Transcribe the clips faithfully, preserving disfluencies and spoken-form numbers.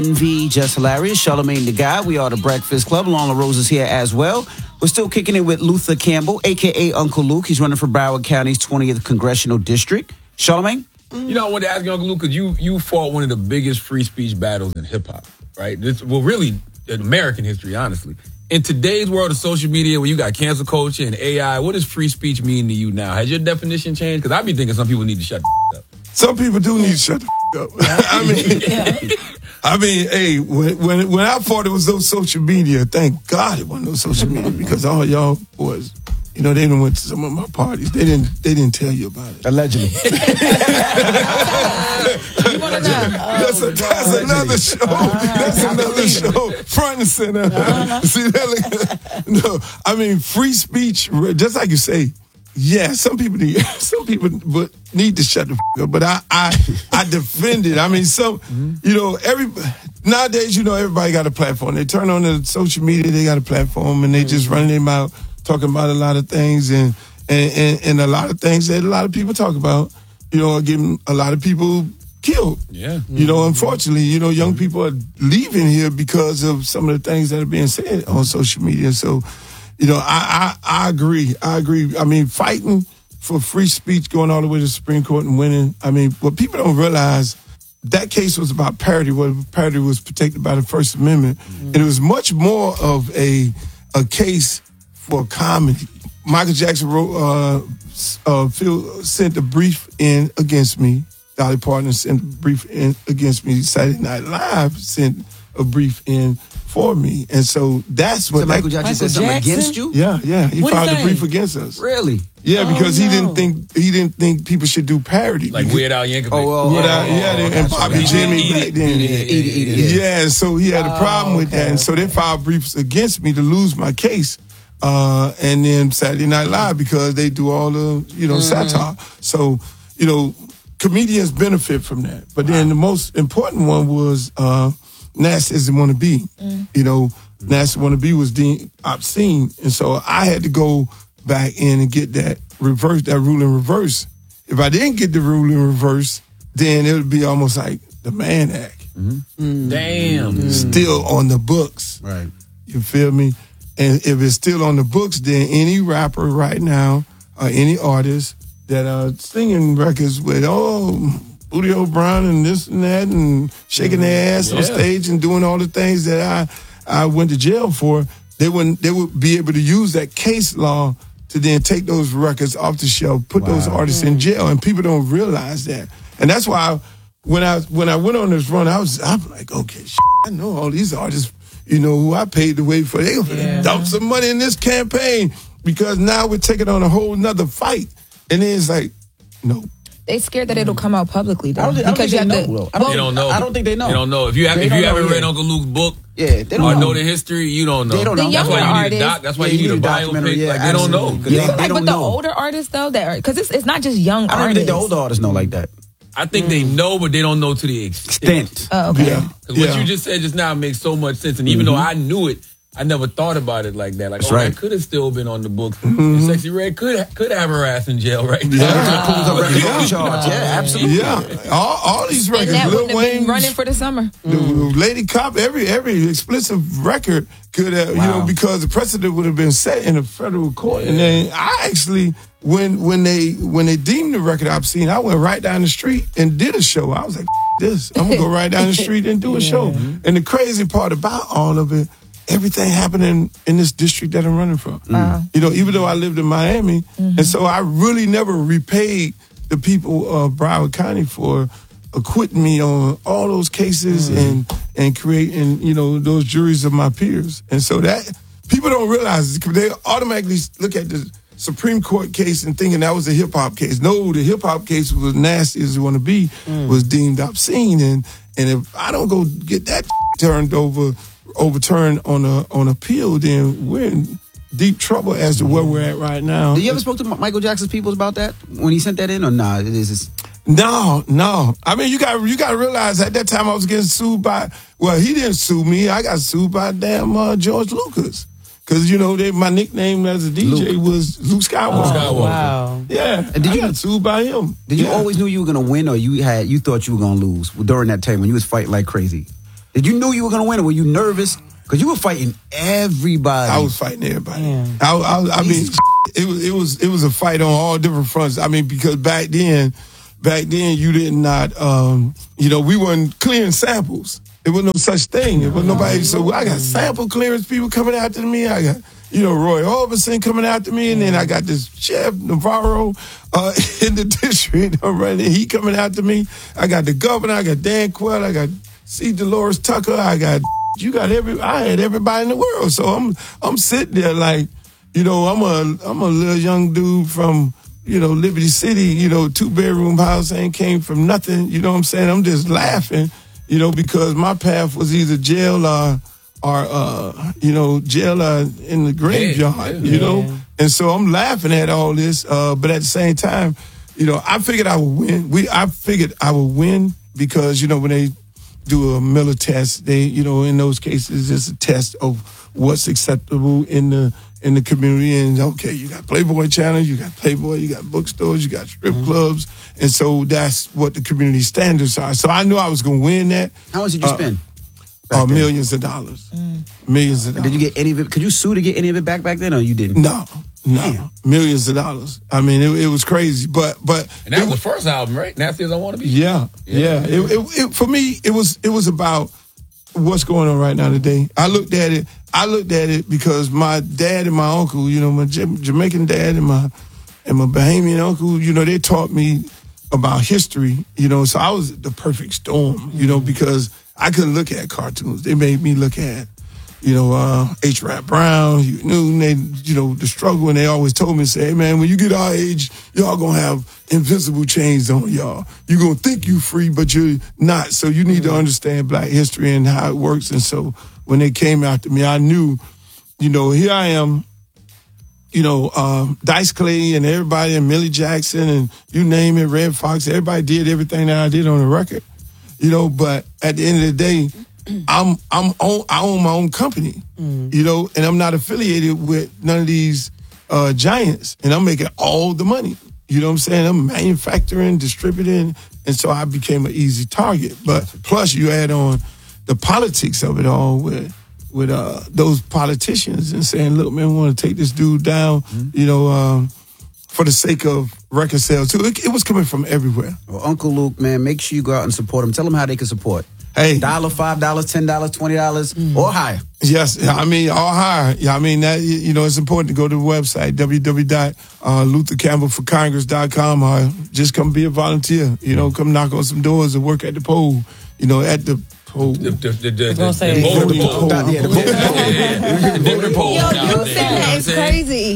V, Just Hilarious, Charlamagne the Guy. We are the Breakfast Club. Lona Rose is here as well. We're still kicking it with Luther Campbell, a k a. Uncle Luke. He's running for Broward County's twentieth Congressional District. Charlamagne? You know, I wanted to ask you, Uncle Luke, because you, you fought one of the biggest free speech battles in hip-hop, right? This, well, really, in American history, honestly. In today's world of social media, where you got cancel culture and A I, what does free speech mean to you now? Has your definition changed? Because I be thinking some people need to shut the up. Some people do need to shut the up. I mean, yeah. I mean, hey, when, when when I thought it was no social media, thank God it wasn't no social media, because all y'all boys, you know, they done went to some of my parties. They didn't they didn't tell you about it. Allegedly. That's, a, that's another show. That's another show. Front and center. Uh-huh. See that? No, I mean, free speech, just like you say, yeah, some people need, some people but need to shut the f- up. But I, I, I defend it. I mean, some, mm-hmm. you know, every nowadays, you know, everybody got a platform. They turn on the social media, they got a platform, and they mm-hmm. just running their mouth, talking about a lot of things, and, and and and a lot of things that a lot of people talk about, you know, are getting a lot of people killed. Yeah. Mm-hmm. You know, unfortunately, you know, young people are leaving here because of some of the things that are being said on social media. So, you know, I, I, I agree. I agree. I mean, fighting for free speech, going all the way to the Supreme Court and winning. I mean, what people don't realize, that case was about parity, where parity was protected by the First Amendment. Mm-hmm. And it was much more of a a case for comedy. Michael Jackson wrote, uh, uh, Phil sent a brief in against me. Dolly Parton sent a brief in against me. Saturday Night Live sent a brief in for me. And so that's what... So Michael Jackson Michael said something Jackson? against you? Yeah, yeah. He What filed he a say? brief against us. Really? Yeah, Oh, because he no. didn't think he didn't think people should do parody. Like because, Weird Al Yankovic. Oh, well, Weird oh, Al- oh, yeah, oh, and that's Bobby right. Jimmy Eat back it, then. eat it, eat it, eat it. Yeah, so he had a problem with that. And so they filed briefs against me to lose my case. Uh, and then Saturday Night Live, because they do all the, you know, Mm-hmm. satire. So, you know, comedians benefit from that. But then the most important one was uh, Nasty as It Wanna Be. Mm. You know, Nasty Wanna Be was deemed obscene. And so I had to go back in and get that reverse, that rule in reverse. If I didn't get the rule in reverse, then it would be almost like the Mann Act. Mm-hmm. Damn. Mm. Still on the books. Right. You feel me? And if it's still on the books, then any rapper right now or any artist that are singing records with, oh, Booty O'Brien and this and that and shaking their ass Yeah. on stage and doing all the things that I, I went to jail for, they wouldn't, they would be able to use that case law to then take those records off the shelf, put those artists in jail, and people don't realize that. And that's why I, when I when I went on this run, I was I'm like, okay, shit, I know all these artists, you know, who I paid the way for. They gonna Yeah. dump some money in this campaign, because now we're taking on a whole nother fight. And then it's like, no. They scared that it'll come out publicly, though. I don't, think- I don't because think you they have know, to. though. I don't, You don't know. I don't think they know. You don't know. If you, have, They if don't you know haven't read yet. Uncle Luke's book, Yeah, they don't or know. know the history, you don't know. They don't The know. That's younger why you need a artists- doc. That's why Yeah, you need a documentary. biopic. Yeah, Like, they don't know. absolutely. Yeah, They like don't with the know. older artists, though, that because it's, it's not just young I don't artists. think the older artists know like that. I think they know, but they don't know to the extent. Extent. Oh, okay. Yeah. Because what you just said just now makes so much sense. And even though I knew it, I never thought about it like that. Like, That's oh, right. that could have still been on the books. And Sexy Red could could have her ass in jail right now. Yeah. Pulls up records Yeah. on charge. Yeah, absolutely. Yeah, all, all these And records, that Lil wouldn't have been Wayne, running for the summer. the Lady Cop, every every explicit record could have, you know, Wow. because the precedent would have been set in a federal court. And then I actually, when when they when they deemed the record obscene, I went right down the street and did a show. I was like, this, I'm gonna go right down the street and do a show. And the crazy part about all of it, everything happened in, in this district that I'm running from. Wow. You know, even though I lived in Miami, and so I really never repaid the people of Broward County for acquitting me on all those cases and and creating, you know, those juries of my peers. And so that people don't realize it, they automatically look at the Supreme Court case and thinking that was a hip hop case. No, the hip hop case was Nasty As It Wanna Be, was deemed obscene, and and if I don't go get that turned over, overturned on a on appeal, then we're in deep trouble as to where we're at right now. Did you ever spoke to Michael Jackson's people about that when he sent that in, or nah? It is. Just... No, no. I mean, you got you got to realize at that time I was getting sued by. Well, he didn't sue me. I got sued by damn uh, George Lucas, because you know they, my nickname as a D J Luke. was Luke Skywalker. Skywalker. Wow. Yeah, And did I you- got sued by him? Did you Yeah. always knew you were gonna win, or you had you thought you were gonna lose during that time when you was fighting like crazy? Did you know you were going to win, or were you nervous? Because you were fighting everybody. I was fighting everybody. I, I, I mean, it was it was it was a fight on all different fronts. I mean, because back then, back then you did not, um, you know, we weren't clearing samples. There was no such thing. There was nobody. So I got sample clearance people coming after me. I got, you know, Roy Orbison coming after me, and then I got this chef Navarro uh, in the district. Right, he coming after me. I got the governor. I got Dan Quayle. I got C. Dolores Tucker. I got. You got every. I had everybody in the world, so I'm I'm sitting there like, you know, I'm a I'm a little young dude from, you know, Liberty City, you know, two bedroom house, ain't came from nothing. You know what I'm saying? I'm just laughing, you know, because my path was either jail or or uh, you know, jail or in the graveyard, yeah, yeah, you know. Yeah. And so I'm laughing at all this, uh, but at the same time, you know, I figured I would win. We I figured I would win because, you know, when they do a Miller test, they, you know, in those cases, it's a test of what's acceptable in the in the community. And okay, you got Playboy channels, you got Playboy, you got bookstores, you got strip mm-hmm. clubs, and so that's what the community standards are. So I knew I was going to win that. How much did you uh, spend? Uh, millions of dollars. Mm. Millions of dollars. Did you get any of it? Could you sue to get any of it back back then, or you didn't? No. No, Damn. Millions of dollars. I mean, it, it was crazy, but but and that it, was the first album, right? Nasty as I Want to Be. Yeah, yeah. yeah. It, it, it, for me, it was it was about what's going on right now today. I looked at it. I looked at it because my dad and my uncle, you know, my Jamaican dad and my and my Bahamian uncle, you know, they taught me about history. You know, so I was the perfect storm. You know, because I couldn't look at cartoons. They made me look at, you know, uh, H. Rap Brown, you knew, they, you know, the struggle, and they always told me, say, hey, man, when you get our age, y'all gonna have invisible chains on y'all. You're gonna think you free, but you're not. So you need to understand Black history and how it works. And so when they came after me, I knew, you know, here I am, you know, um, Dice Clay and everybody, and Millie Jackson, and you name it, Red Fox, everybody did everything that I did on the record, you know, but at the end of the day, I'm I'm own, I own my own company, mm. you know, and I'm not affiliated with none of these uh, giants, and I'm making all the money. You know what I'm saying? I'm manufacturing, distributing, and so I became an easy target. But plus, you add on the politics of it all with with uh, those politicians and saying, "Look, man, we want to take this dude down," mm. you know, um, for the sake of record sales too. It, it was coming from everywhere. Well, Uncle Luke, man, make sure you go out and support him. Tell them how they can support. Hey, dollar, five dollars, ten dollars, twenty dollars, mm. or higher. Yes, I mean, or higher. Yeah, I mean that. You know, it's important to go to the website w w w dot luther campbell for congress dot com, or just come be a volunteer. You know, come knock on some doors and work at the poll. You know, at the poll. The, the, the, the, the, the, the voter poll. Yeah, the voter poll. Yo, you said that. It's crazy.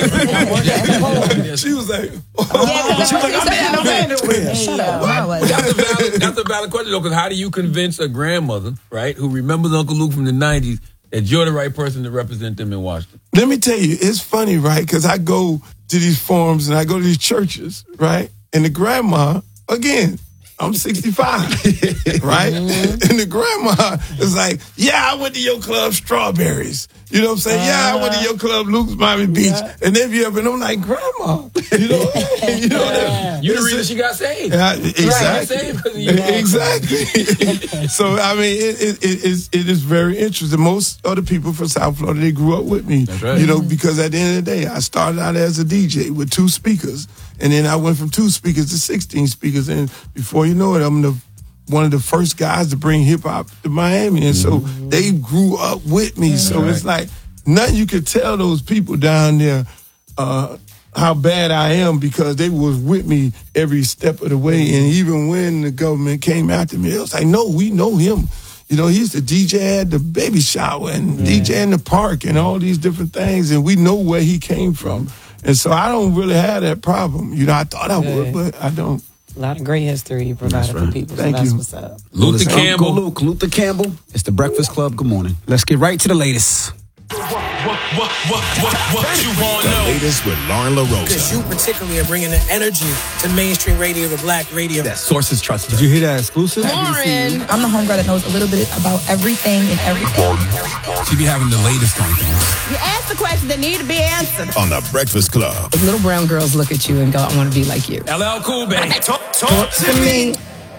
Yes. She was like, yeah, she was like, I'm in, I'm in. Shut up. That's a valid, that's a valid question, though, because how do you convince a grandmother, right, who remembers Uncle Luke from the nineties, that you're the right person to represent them in Washington? Let me tell you, it's funny, right, because I go to these forums and I go to these churches, right, and the grandma, again, I'm sixty-five, right? Mm-hmm. And the grandma is like, yeah, I went to your club, Strawberries. You know what I'm saying? Uh, yeah, I went to your club, Luke's Miami Beach. Yeah. And then you up, and I'm like, grandma, you know, you know yeah. You're the reason she got saved. Uh, exactly. Right, you exactly. So, I mean, it, it, it, is, it is very interesting. Most of the people from South Florida, they grew up with me. That's right. You know, because at the end of the day, I started out as a D J with two speakers. And then I went from two speakers to sixteen speakers. And before you know it, I'm the one of the first guys to bring hip-hop to Miami. And so mm-hmm. they grew up with me. Mm-hmm. So right. It's like nothing you could tell those people down there uh, how bad I am, because they was with me every step of the way. And even when the government came after me, it was like, no, we know him. You know, he's the D J at the baby shower and yeah. D J in the park and all these different things. And we know where he came from. And so I don't really have that problem. You know, I thought I would, but I don't. A lot of great history you provided right. for people. Thank so that's you. What's up. Luther Campbell. Uncle Luke, Luther Campbell. It's the Breakfast Club. Good morning. Let's get right to the latest. What, what, what, what, what, what you want to know? The latest with Lauren LaRosa. Because you particularly are bringing the energy to mainstream radio, the black radio. That sources trust. Did you hear that exclusive? Lauren. I'm the homegirl that knows a little bit about everything and everything. She be having the latest on things. You ask the questions that need to be answered. On the Breakfast Club. If little brown girls look at you and go, I want to be like you. L L Cool, baby. Talk, talk to me.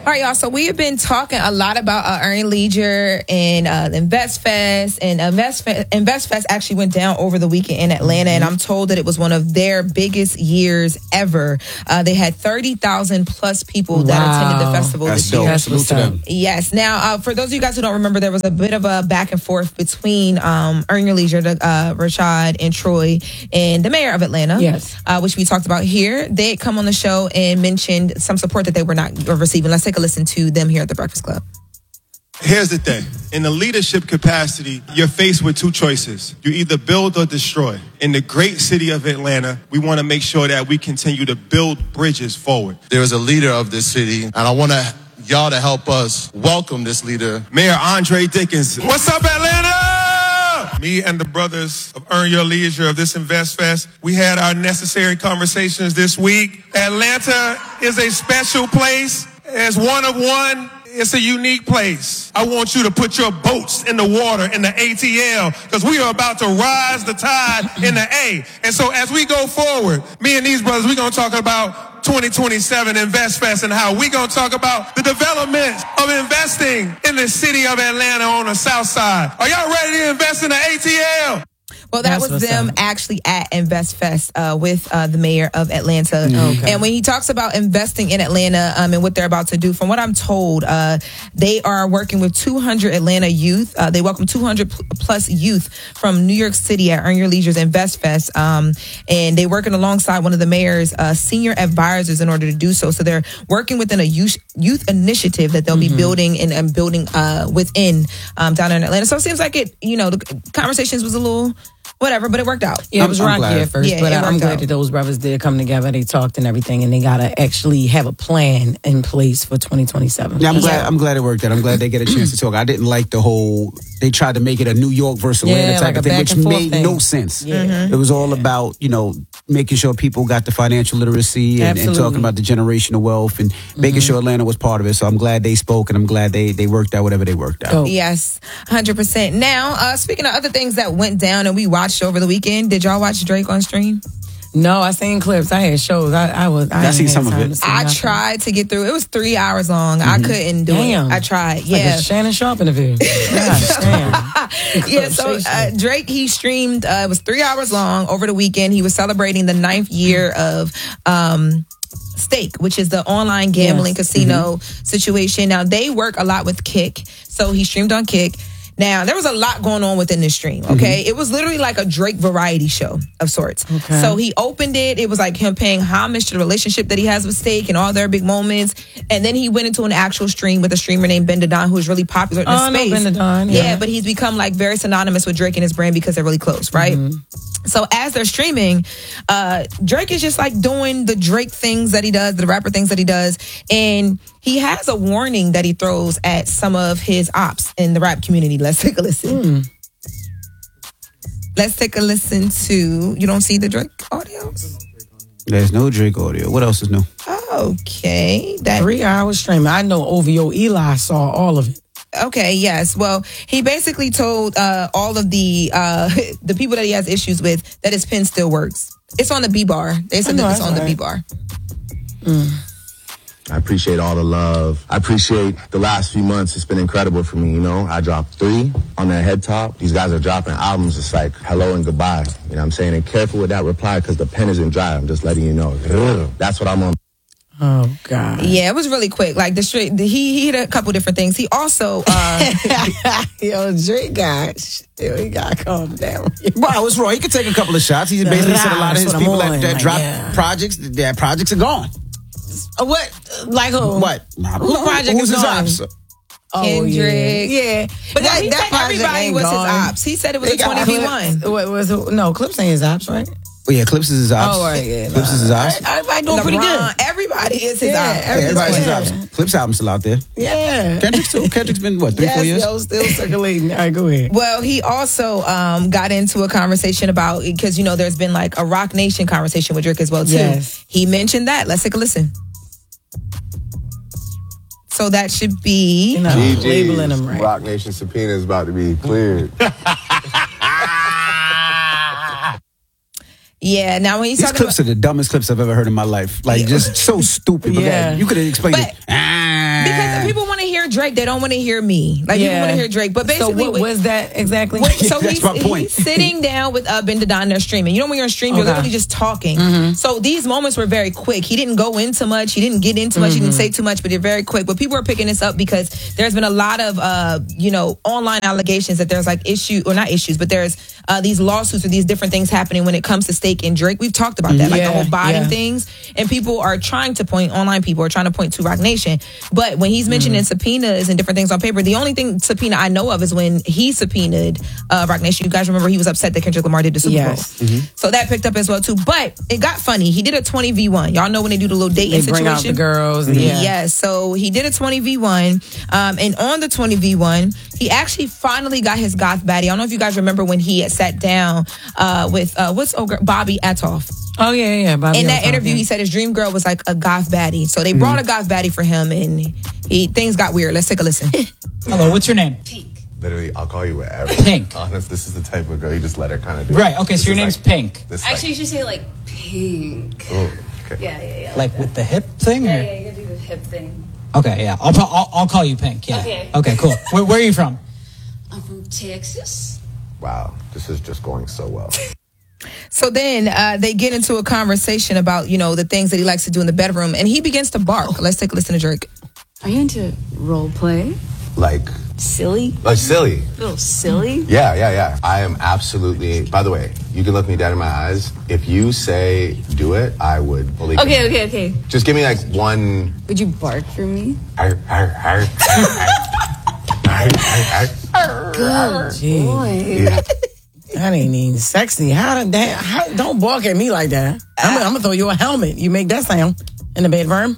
All right, y'all. So we have been talking a lot about uh, Earn Leisure and uh, Invest Fest. And Invest Fest, Invest Fest actually went down over the weekend in Atlanta. And I'm told that it was one of their biggest years ever. Uh, they had thirty thousand plus people that Wow. attended the festival That's this dope. year. That's what's up. Yes. Now, uh, for those of you guys who don't remember, there was a bit of a back and forth between um, Earn Your Leisure, uh, Rashad and Troy, and the mayor of Atlanta. Yes. Uh, which we talked about here. They had come on the show and mentioned some support that they were not receiving. Let's take a listen to them here at the Breakfast Club. Here's the thing. In the leadership capacity, you're faced with two choices. You either build or destroy. In the great city of Atlanta, we want to make sure that we continue to build bridges forward. There is a leader of this city, and I want to y'all to help us welcome this leader. Mayor Andre Dickinson. What's up, Atlanta? Me and the brothers of Earn Your Leisure of this Invest Fest, we had our necessary conversations this week. Atlanta is a special place. It's one of one. It's a unique place. I want you to put your boats in the water in the A T L because we are about to rise the tide in the A. And so as we go forward, me and these brothers, we're going to talk about twenty twenty-seven Invest Fest and how we're going to talk about the development of investing in the city of Atlanta on the south side. Are y'all ready to invest in the A T L? Well, that That's was what's them up. actually at Invest Fest uh, with uh, the mayor of Atlanta. Okay. And when he talks about investing in Atlanta um, and what they're about to do, from what I'm told, uh, they are working with two hundred Atlanta youth. Uh, they welcome two hundred plus youth from New York City at Earn Your Leisure's Invest Fest. Um, and they're working alongside one of the mayor's uh, senior advisors in order to do so. So they're working within a youth, youth initiative that they'll Mm-hmm. be building and, and building uh, within um, down in Atlanta. So it seems like it, you know, the conversations was a little whatever, but it worked out. Yeah, it was I'm- I'm rocky glad. at first, Yeah, but it I'm worked glad out. that those brothers did come together. They talked and everything, and they got to actually have a plan in place for twenty twenty-seven. Yeah, I'm glad. I'm glad it worked out. I'm glad they get a chance to talk. I didn't like the whole. They tried to make it a New York versus Atlanta Yeah, type like a of thing, back which and forth made thing. no sense. Yeah. Mhm. It was all about you know making sure people got the financial literacy and, and Absolutely. talking about the generational wealth and making sure Atlanta was part of it. So I'm glad they spoke and I'm glad they they worked out whatever they worked out. Oh. Yes, one hundred percent. Now, uh, speaking of other things that went down and we watched over the weekend, did y'all watch Drake on stream? No, I seen clips. I had shows. I, I was. I, I seen ain't had some of time it. to see I nothing. tried to get through. It was three hours long. I couldn't do Damn. it. I tried. It's like Yeah. a Shannon Sharp interview. God damn. Yeah, so uh, Drake, he streamed, uh, it was three hours long over the weekend. He was celebrating the ninth year of um, Stake, which is the online gambling Yes. casino situation. Now, they work a lot with Kick, so he streamed on Kick. Now, there was a lot going on within this stream, okay? It was literally like a Drake variety show of sorts. Okay. So he opened it. It was like him paying homage to the relationship that he has with Stake and all their big moments. And then he went into an actual stream with a streamer named Ben Dadon, who is really popular in Oh, the I know space. Ben Dadon, yeah. yeah. but he's become like very synonymous with Drake and his brand because they're really close, right? So as they're streaming, uh, Drake is just like doing the Drake things that he does, the rapper things that he does. And he has a warning that he throws at some of his ops in the rap community. Let's take a listen. Let's take a listen to, you don't see the Drake audios? There's no Drake audio. What else is new? Okay. That Three hours streaming. I know O V O Eli saw all of it. Okay, yes. Well, he basically told uh, all of the uh, the people that he has issues with that his pen still works. It's on the B bar. They said I know, that it's that's on the right. B bar. I appreciate all the love. I appreciate the last few months. It's been incredible for me, you know. I dropped three on that head top. These guys are dropping albums. It's like hello and goodbye. You know what I'm saying? And careful with that reply because the pen isn't dry. I'm just letting you know. That's what I'm on. Oh God. Yeah, it was really quick. Like the straight, the, he he hit a couple different things. He also, uh, Yo, Drake guy. Yo, he got to calm down. Well, it's wrong. He could take a couple of shots. He basically said a lot of his That's what people I'm that, on, that like, drop yeah. projects, their projects are gone. Uh, what? Like who? What? I don't Who know. project Who's is his gone? ops? Oh, Kendrick. yeah. yeah. But Well, that, he that said project everybody ain't was his gone. ops. He said it was They a got twenty v one. Clips. What was it? No, Clips ain't his ops, right? Oh, yeah, Clips is his ops. Oh, right, yeah. Clips is his ops. Everybody doing pretty good. Everybody is his Yeah, ops. Yeah, everybody's his Yeah. ops. Clips album's still out there. Yeah. Kendrick's still, Kendrick's been, what, three, yes, four years? yo, still circulating. All right, go ahead. Well, he also um, got into a conversation about, because, you know, there's been like a Rock Nation conversation with Drake as well, too. Yes. He mentioned that. Let's take a listen. So that should be... You know, labeling him right. Rock Nation subpoena is about to be cleared. Yeah, now when he's These talking clips about... are the dumbest clips I've ever heard in my life. Like, just so stupid. But Yeah. yeah. You could have explained But- it. Ah. Because hear Drake, they don't want to hear me. Like, Yeah. people want to hear Drake. But basically, so what was that exactly? Wait, so That's he's, my point. he's sitting down with uh, Ben Dedon. They're streaming. You know when you're on stream, you're Okay. literally just talking. Mhm. So these moments were very quick. He didn't go into much. He didn't get into much. He didn't Mhm. say too much, but they're very quick. But people are picking this up because there's been a lot of, uh, you know, online allegations that there's like issue or not issues, but there's uh, these lawsuits or these different things happening when it comes to Steak and Drake. We've talked about that, like Yeah, the whole Biden yeah. things, and people are trying to point. Online people are trying to point to Rock Nation, but when he's mentioning subpoenas and different things on paper, the only thing subpoena I know of is when he subpoenaed uh, Rock Nation. You guys remember he was upset that Kendrick Lamar did the Super Yes. Bowl, so that picked up as well too. But it got funny. He did a twenty v one. Y'all know when they do the little dating They situation. bring out the girls. Yeah. Yes. So he did a twenty v one, um, and on the twenty v one, he actually finally got his goth baddie. I don't know if you guys remember when he had sat down uh, with uh, what's old girl, Bobby Atoff. Oh yeah, yeah. Bobby In that Atoff, interview, yeah. he said his dream girl was like a goth baddie. So they brought a goth baddie for him, and he things got weird. Let's take a listen. Hello, what's your name? Literally, I'll call you whatever. Pink. Honest, this is the type of girl you just let her kind of do. Right, okay, This so your is name's like- Pink. This Actually, you should say like pink. Oh, okay. Yeah, yeah, yeah. Like with the hip thing? Yeah, or- yeah, you gotta do the hip thing. Okay, yeah. I'll, pro- I'll I'll call you Pink. Yeah. Okay. Okay, cool. Where, where are you from? I'm from Texas. Wow, this is just going so well. So then uh, they get into a conversation about, you know, the things that he likes to do in the bedroom, and he begins to bark. Let's take a listen to Drake. Are you into role play? Like, Silly? like silly. A little silly? Yeah, yeah, yeah. I am absolutely. By the way, you can look me dead in my eyes. If you say do it, I would believe. Okay, it. okay, okay. Just give me like one. Would you bark for me? Arr, arr, arr, arr, arr, arr, arr. Good boy. Yeah. That ain't even sexy. How did that? How, don't bark at me like that. I'm, gonna- I'm gonna throw you a helmet. You make that sound in the bedroom.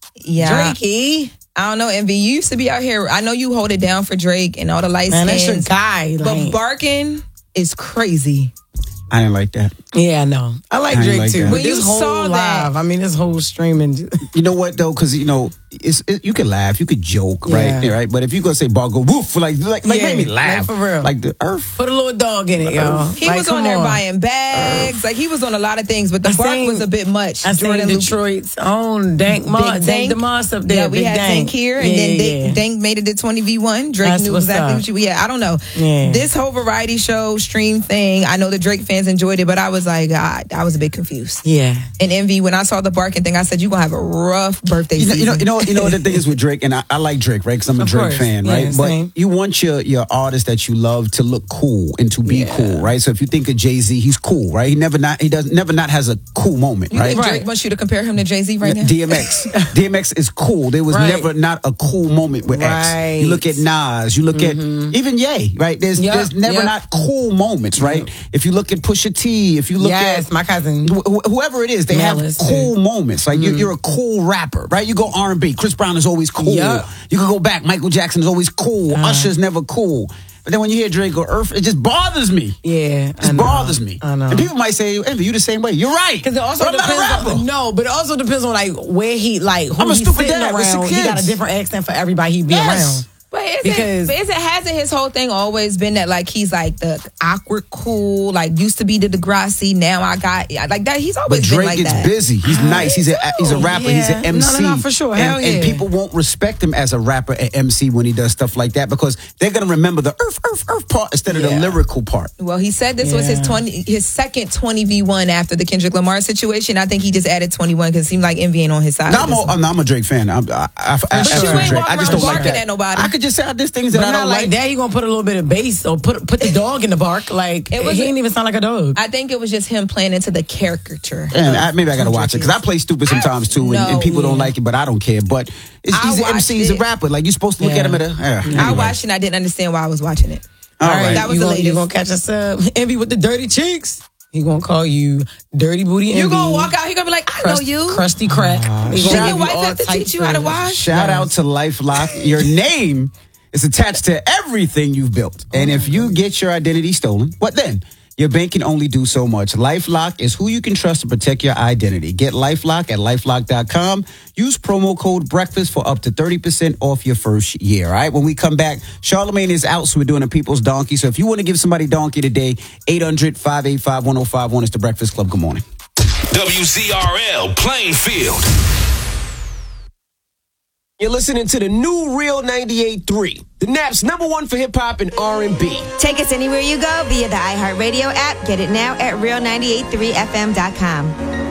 Yeah. Drakey. I don't know, Envy. You used to be out here. I know you hold it down for Drake and all the light Man, that's your skins. guy. But like- barking is crazy. I didn't like that. Yeah, no. I like I ain't Drake like too. that. But When you this whole saw that- live, I mean, this whole streaming. You know what though? Because you know, it's it, you can laugh, you could joke, right? Yeah. Yeah, right. But if you gonna say "bar go woof," like like like Yeah, make me laugh like for real. like the earth. Put a little dog in it, y'all. He Like, was on come there buying bags. Like, he was on a lot of things, but the I bark seen- was a bit much. I seen Jordan Luke- Detroit's own Dank Moss, Big Dank Dank. DeMoss up there. Yeah, we Big had Dank. Dank here, and Yeah, then yeah, Dank, yeah. Dank made it to twenty v one. Drake That's knew what's exactly up. what you. Yeah, I don't know. Yeah. This whole variety show stream thing, I know the Drake fans enjoyed it, but I was like, I, I was a bit confused. Yeah. And Envy, when I saw the barking thing, I said, "You gonna have a rough birthday You know, season." you know, you know, you know what the thing is with Drake, and I, I like Drake, right? Because I'm a Of Drake course. fan, Yeah, right? same. But you want your your artist that you love to look cool and to be Yeah. cool, right? So if you think of Jay Z, he's cool, right? He never not he does never not has a cool moment, You right? think Drake wants you to compare him to Jay Z right now? D M X. D M X is cool. There was Right. never not a cool moment with Right. X. You look at Nas, you look at even Ye, right? There's Yep, there's never yep. not cool moments, right? If you look at Pusha T, if you look Yes, at my cousin. wh- wh- whoever it is, they Malice, have cool moments. Like you're, you're a cool rapper, right? You go R and B. Chris Brown is always cool. Yup. You can go back. Michael Jackson is always cool. Usher's never cool. But then when you hear Drake or Earth, it just bothers me. Yeah. It just bothers me. I know. And people might say, Envy, you the same way. You're right. Because it also But I'm not a depends rapper. on no, but it also depends on like where he like who I'm a he's stupid sitting dad with around. six He got a kids. different accent for everybody he be Yes. around. But isn't, Because- but isn't, hasn't his whole thing always been that like he's like the awkward cool, like used to be the Degrassi, now I got like that. He's always But been Drake like is that. busy. He's nice. He's a he's a rapper. He's an Yeah. M C. No, no, no, for sure. And, Hell and yeah. people won't respect him as a rapper and M C when he does stuff like that because they're gonna remember the earth, earth, earth part instead of the Yeah. lyrical part. Well, he said this was his Yeah. twenty, his second twenty v one after the Kendrick Lamar situation. I think he just added twenty one because it seemed like Envy ain't on his side. No, with I'm, this a, one. I'm, I'm a Drake fan. I'm, I, I, I, I, But you I, ain't Drake. walking I just around don't like barking that. at nobody. I could just say there's things that But I not don't like like. that. You gonna put a little bit of bass or put put the dog in the bark. Like It it was he a- didn't even sound like a dog. I think it was just him playing into the caricature. And I, maybe I gotta watch it because I play stupid sometimes too, and, and no. people don't like it, but I don't care. But it's, I he's an M C, he's a watched it. rapper. Like you're supposed to look Yeah. at him at a. Yeah, I anyway. watched and I didn't understand why I was watching it. All right. That was you the gonna, you latest. gonna catch us up. Envy with the dirty cheeks. He gonna call you dirty booty. You Envy. gonna walk out? He gonna be like, I know Crust- you. crusty crack. He gonna Did give your you wife all have to types teach you how to of- wash? Shout out to LifeLock. Your name is attached to everything you've built. And if you get your identity stolen, what then? Your bank can only do so much. LifeLock is who you can trust to protect your identity. Get LifeLock at lifelock dot com. Use promo code BREAKFAST for up to thirty percent off your first year, all right? When we come back, Charlamagne is out, so we're doing a People's Donkey. So if you want to give somebody donkey today, eight hundred, five eight five, one oh five one is the Breakfast Club. Good morning. W Z R L Plainfield. You're listening to the new Real ninety-eight point three, the Nap's number one for hip hop and R and B. Take us anywhere you go via the iHeartRadio app. Get it now at real nine eight three f m dot com.